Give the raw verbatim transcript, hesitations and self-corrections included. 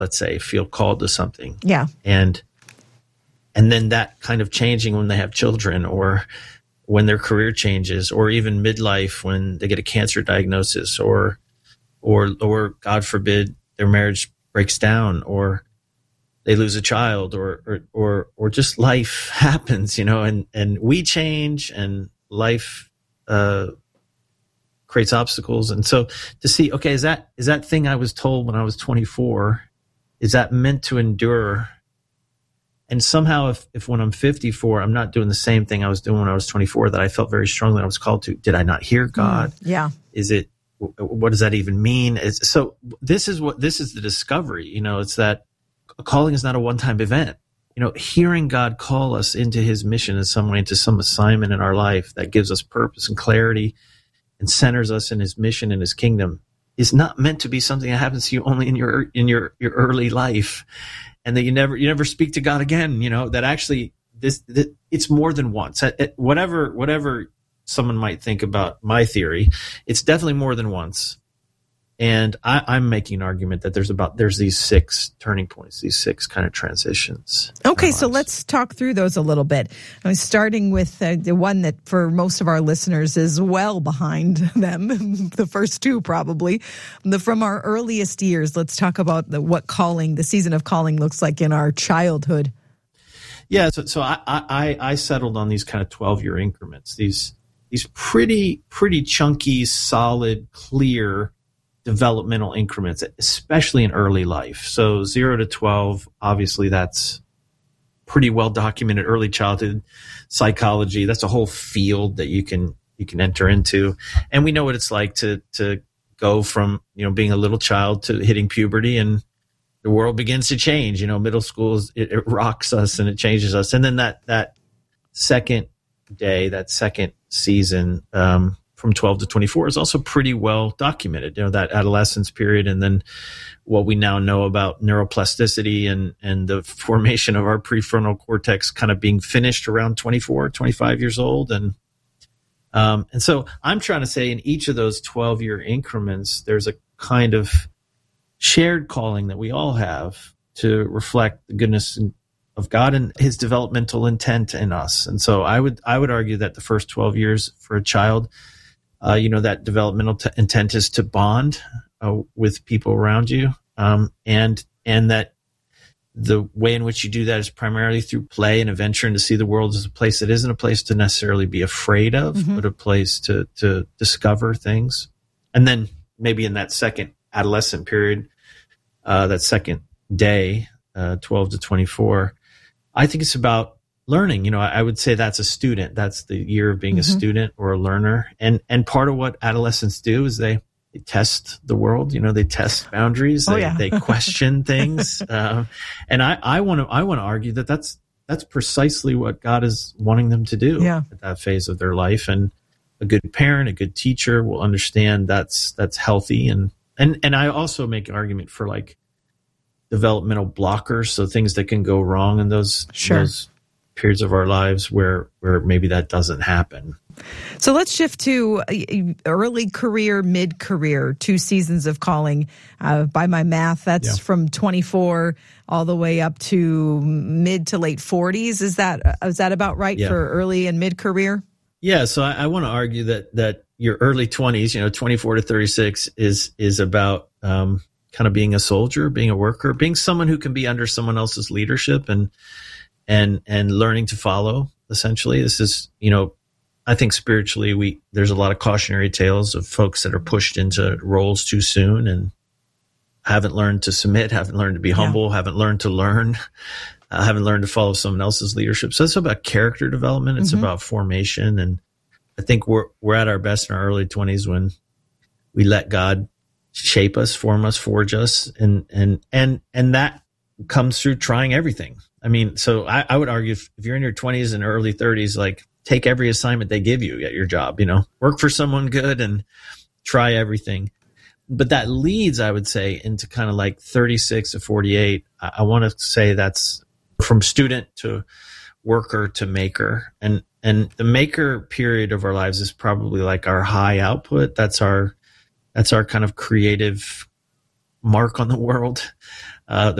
let's say, feel called to something. Yeah. And and then that kind of changing when they have children, or when their career changes, or even midlife when they get a cancer diagnosis, or or or God forbid their marriage breaks down, or they lose a child, or or or, or just life happens, you know, and, and we change, and life uh, creates obstacles. And so to see, okay, is that is that thing I was told when I was twenty-four, is that meant to endure? And somehow if, if when I'm fifty-four, I'm not doing the same thing I was doing when I was twenty-four that I felt very strongly I was called to, did I not hear God? Mm, yeah. Is it, what does that even mean? It's, so this is what, this is the discovery, you know, it's that calling is not a one-time event. You know, hearing God call us into his mission in some way, into some assignment in our life that gives us purpose and clarity and centers us in his mission and his kingdom is not meant to be something that happens to you only in your, in your, your early life. And that you never, you never speak to God again, you know, that actually this, this it's more than once. Whatever, whatever someone might think about my theory, it's definitely more than once. And I, I'm making an argument that there's about, there's these six turning points, these six kind of transitions. Okay. So let's talk through those a little bit. I'm starting with uh, the one that for most of our listeners is well behind them. The first two, probably. The, from our earliest years, let's talk about the, what calling, the season of calling looks like in our childhood. Yeah. So, so I, I, I settled on these kind of twelve year increments, these, these pretty, pretty chunky, solid, clear developmental increments, especially in early life. So zero to twelve, obviously that's pretty well documented. Early childhood psychology, that's a whole field that you can, you can enter into. And we know what it's like to, to go from, you know, being a little child to hitting puberty, and the world begins to change. You know, middle school, is, it, it rocks us and it changes us. And then that, that second day, that second season, um, from twelve to twenty-four is also pretty well documented, you know, that adolescence period. And then what we now know about neuroplasticity and, and the formation of our prefrontal cortex kind of being finished around twenty-four, twenty-five years old. And, um, and so I'm trying to say in each of those twelve year increments, there's a kind of shared calling that we all have to reflect the goodness of God and his developmental intent in us. And so I would, I would argue that the first twelve years for a child, Uh, you know, that developmental t- intent is to bond uh, with people around you, um, and and that the way in which you do that is primarily through play and adventure, and to see the world as a place that isn't a place to necessarily be afraid of, mm-hmm. but a place to to discover things. And then maybe in that second adolescent period, uh, that second day, uh, twelve to twenty-four, I think it's about learning. You know, I would say that's a student. That's the year of being mm-hmm. a student or a learner. And and part of what adolescents do is they, they test the world. You know, they test boundaries. They, oh, yeah. they question things. Um, and I, I want to I want to argue that that's that's precisely what God is wanting them to do yeah. at that phase of their life. And a good parent, a good teacher will understand that's that's healthy. And and and I also make an argument for like developmental blockers, so things that can go wrong in those sure. those periods of our lives where where maybe that doesn't happen. So let's shift to early career, mid-career, two seasons of calling. Uh, by my math, that's yeah. from twenty-four all the way up to mid to late forties. Is that is that about right yeah. for early and mid-career? Yeah, so I, I want to argue that that your early twenties, you know, twenty-four to thirty-six, is is about um, kind of being a soldier, being a worker, being someone who can be under someone else's leadership and and and learning to follow, essentially. This is, you know, I think spiritually we there's a lot of cautionary tales of folks that are pushed into roles too soon and haven't learned to submit, haven't learned to be humble, yeah. haven't learned to learn, uh, haven't learned to follow someone else's leadership. So it's about character development. It's mm-hmm. about formation. And I think we're we're at our best in our early twenties when we let God shape us, form us, forge us, and and and and that comes through trying everything. I mean, so I, I would argue if, if you're in your twenties and early thirties, like take every assignment they give you at your job, you know, work for someone good and try everything. But that leads, I would say, into kind of like thirty-six to forty-eight. I, I want to say that's from student to worker to maker. And, and the maker period of our lives is probably like our high output. That's our, that's our kind of creative mark on the world. Uh,